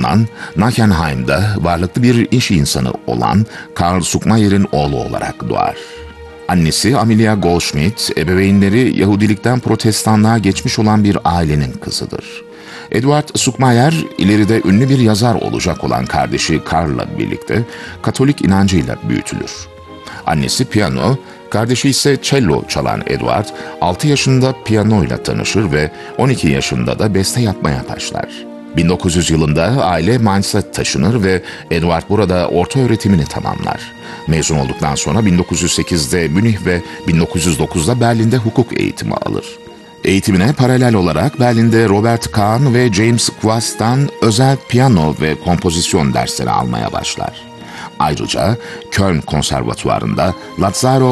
bulunan Nachenheim'da varlıklı bir iş insanı olan Karl Zuckmayer'in oğlu olarak doğar. Annesi Amelia Goldschmidt, ebeveynleri Yahudilikten Protestanlığa geçmiş olan bir ailenin kızıdır. Edward Zuckmayer, ileride ünlü bir yazar olacak olan kardeşi Karl'la birlikte Katolik inancıyla büyütülür. Annesi piyano, kardeşi ise cello çalan Edward, 6 yaşında piyanoyla tanışır ve 12 yaşında da beste yapmaya başlar. 1900 yılında aile Mainz'a taşınır ve Edward burada orta öğretimini tamamlar. Mezun olduktan sonra 1908'de Münih ve 1909'da Berlin'de hukuk eğitimi alır. Eğitimine paralel olarak Berlin'de Robert Kahn ve James Quast'tan özel piyano ve kompozisyon dersleri almaya başlar. Ayrıca Köln Konservatuvarı'nda Lazzaro